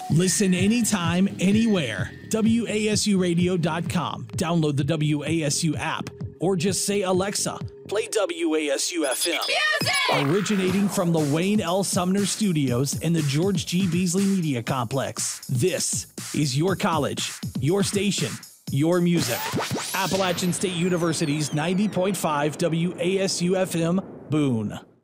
Listen anytime, anywhere. WASUradio.com. Download the WASU app or just say, Alexa, play WASU FM. Music! Originating from the Wayne L. Sumner Studios and the George G. Beasley Media Complex. This is your college, your station, your music. Appalachian State University's 90.5 WASU FM, Boone.